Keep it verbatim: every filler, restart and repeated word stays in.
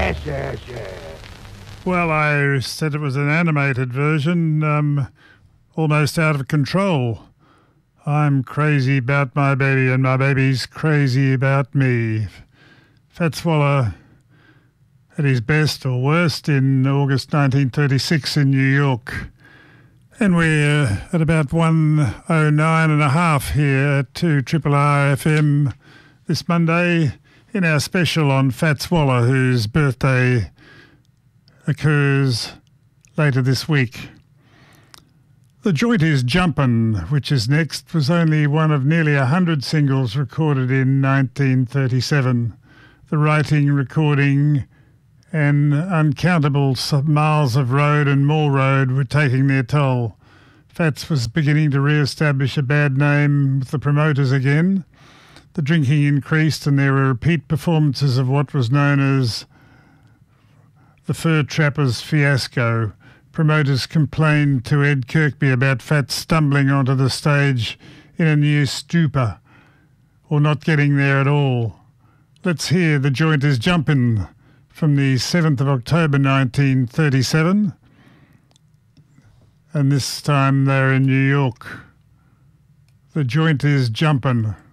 Yes, yes, yes. Well, I said it was an animated version, um, almost out of control. I'm crazy about my baby and my baby's crazy about me. Fats Waller at his best or worst in August nineteen thirty-six in New York. And we're at about one oh nine and a half here at two Triple R F M this Monday in our special on Fats Waller, whose birthday occurs later this week. The Joint Is Jumpin', which is next, was only one of nearly a hundred singles recorded in nineteen thirty-seven. The writing, recording and uncountable miles of road and more road were taking their toll. Fats was beginning to re-establish a bad name with the promoters again. The drinking increased and there were repeat performances of what was known as the Fur Trappers Fiasco. Promoters complained to Ed Kirkby about Fats stumbling onto the stage in a near stupor or not getting there at all. Let's hear The Joint Is Jumpin' from the seventh of October nineteen thirty-seven. And this time they're in New York. The Joint Is Jumpin'.